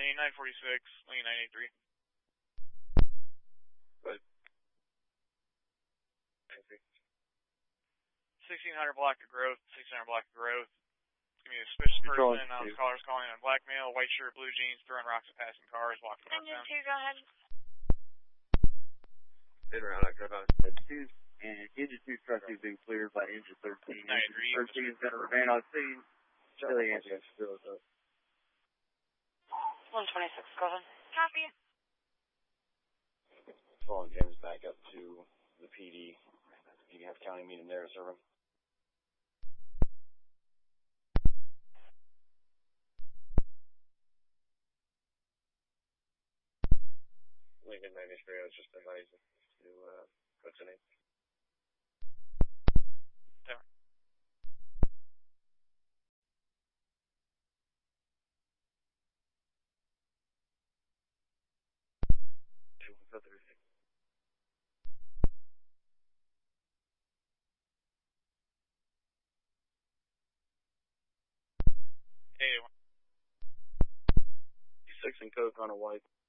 Lane 946, Lane 983. Good. 1600 block of growth, 1600 block of growth. Give me a suspicious person, callers calling on blackmail, white shirt, blue jeans, throwing rocks at passing cars, walking Engine northbound. 2, go ahead. In route, I could have Engine 2 truck is being cleared by engine 13. I agree. Engine 13 is going to remain on scene. Chili engine. 126, go ahead. Copy. Following James back up to the PD. You can have county meeting there, serve him. Lincoln 93, I was just advising to go to Nate. There. Hey, 6 and Coke on a white.